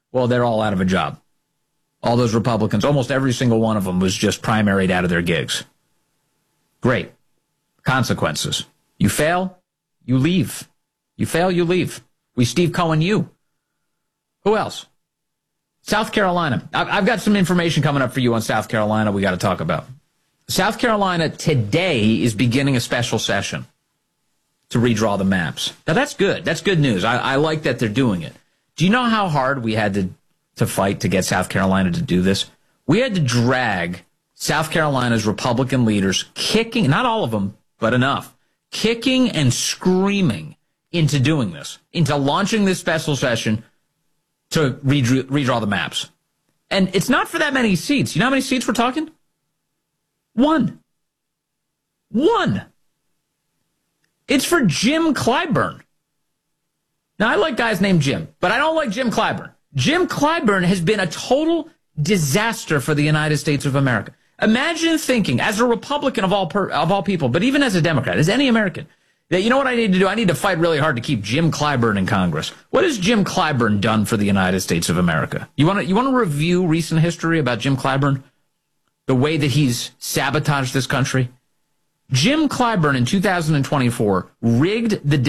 Well, they're all out of a job. All those Republicans, almost every single one of them was just primaried out of their gigs. Great. Consequences. You fail, you leave. You fail, you leave. We Steve Cohen you. Who else? South Carolina. I've got some information coming up for you on South Carolina we got to talk about. South Carolina today is beginning a special session to redraw the maps. Now, that's good. That's good news. I like that they're doing it. Do you know how hard we had to fight to get South Carolina to do this? We had to drag South Carolina's Republican leaders kicking, not all of them, but enough, kicking and screaming into doing this, into launching this special session to redraw the maps. And it's not for that many seats. You know how many seats we're talking? One. It's for Jim Clyburn. Now, I like guys named Jim, but I don't like Jim Clyburn. Jim Clyburn has been a total disaster for the United States of America. Imagine thinking, as a Republican of all people, but even as a Democrat, as any American, that you know what I need to do? I need to fight really hard to keep Jim Clyburn in Congress. What has Jim Clyburn done for the United States of America? You want to review recent history about Jim Clyburn? The way that he's sabotaged this country? Jim Clyburn in 2020, rigged the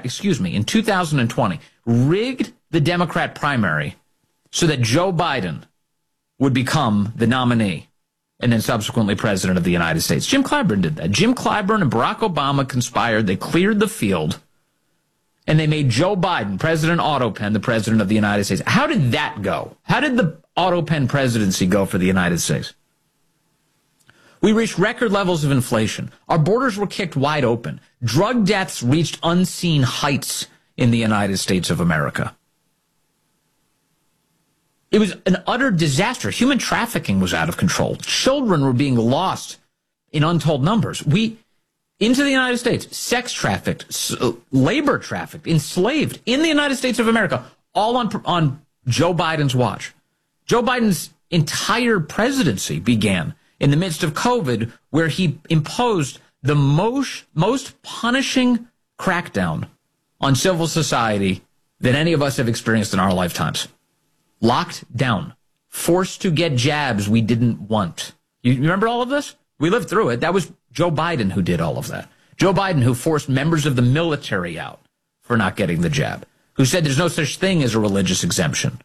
Democrat primary so that Joe Biden would become the nominee and then subsequently president of the United States. Jim Clyburn did that. Jim Clyburn and Barack Obama conspired. They cleared the field, and they made Joe Biden, President Autopen, the president of the United States. How did that go? How did the Autopen presidency go for the United States? We reached record levels of inflation. Our borders were kicked wide open. Drug deaths reached unseen heights in the United States of America. It was an utter disaster. Human trafficking was out of control. Children were being lost in untold numbers. Into the United States, sex trafficked, labor trafficked, enslaved in the United States of America, all on Joe Biden's watch. Joe Biden's entire presidency began in the midst of COVID, where he imposed the most punishing crackdown on civil society that any of us have experienced in our lifetimes. Locked down, forced to get jabs we didn't want. You remember all of this? We lived through it. That was Joe Biden who did all of that. Joe Biden who forced members of the military out for not getting the jab, who said there's no such thing as a religious exemption.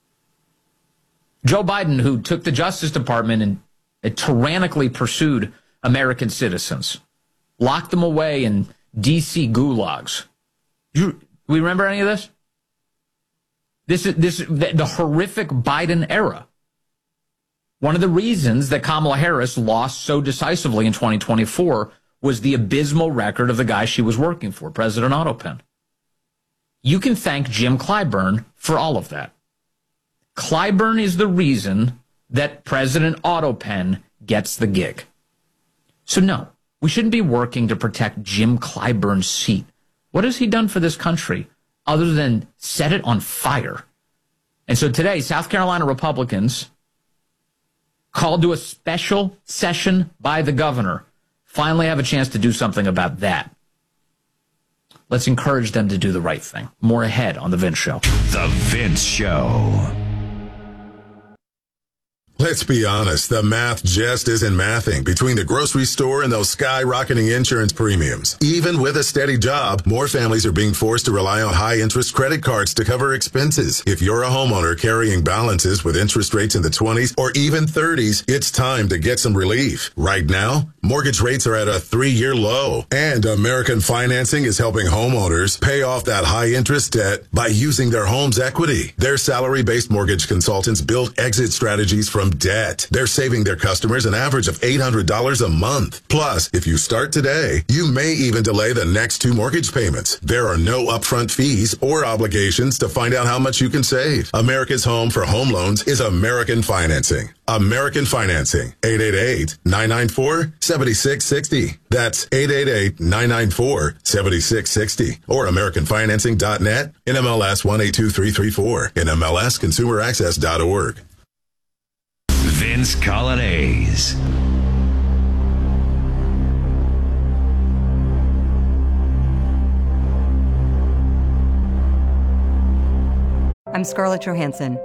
Joe Biden who took the Justice Department and tyrannically pursued American citizens, locked them away in D.C. gulags. We remember any of this? This is the horrific Biden era. One of the reasons that Kamala Harris lost so decisively in 2024 was the abysmal record of the guy she was working for, President Autopen. You can thank Jim Clyburn for all of that. Clyburn is the reason that President Autopen gets the gig. So no, we shouldn't be working to protect Jim Clyburn's seat. What has he done for this country other than set it on fire? And so today, South Carolina Republicans, called to a special session by the governor, finally have a chance to do something about that. Let's encourage them to do the right thing. More ahead on The Vince Show. The Vince Show. Let's be honest, the math just isn't mathing between the grocery store and those skyrocketing insurance premiums. Even with a steady job, more families are being forced to rely on high-interest credit cards to cover expenses. If you're a homeowner carrying balances with interest rates in the 20s or even 30s, it's time to get some relief. Right now, mortgage rates are at a 3-year low, and American Financing is helping homeowners pay off that high-interest debt by using their home's equity. Their salary-based mortgage consultants build exit strategies from debt. They're saving their customers an average of $800 a month. Plus, if you start today, you may even delay the next 2 mortgage payments. There are no upfront fees or obligations to find out how much you can save. America's home for home loans is American Financing. American Financing, 888-994-7660. That's 888-994-7660. Or AmericanFinancing.net, NMLS 182334, NMLSConsumerAccess.org. Vince Colonnese. I'm Scarlett Johansson,